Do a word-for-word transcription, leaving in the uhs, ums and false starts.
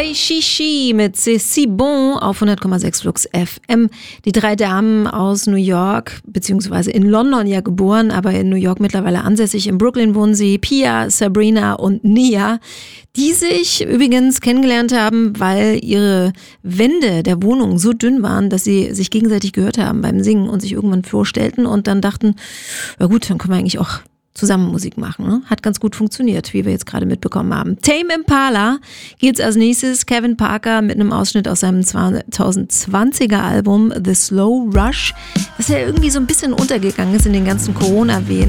Shishi mit C'est si bon auf hundert Komma sechs Flux F M. Die drei Damen aus New York, beziehungsweise in London ja geboren, aber in New York mittlerweile ansässig. In Brooklyn wohnen sie, Pia, Sabrina und Nia, die sich übrigens kennengelernt haben, weil ihre Wände der Wohnung so dünn waren, dass sie sich gegenseitig gehört haben beim Singen und sich irgendwann vorstellten und dann dachten, ja gut, dann können wir eigentlich auch zusammen Musik machen. Ne? Hat ganz gut funktioniert, wie wir jetzt gerade mitbekommen haben. Tame Impala geht's als nächstes. Kevin Parker mit einem Ausschnitt aus seinem zwanzig zwanziger Album The Slow Rush, das ja irgendwie so ein bisschen untergegangen ist in den ganzen Corona-Wehen.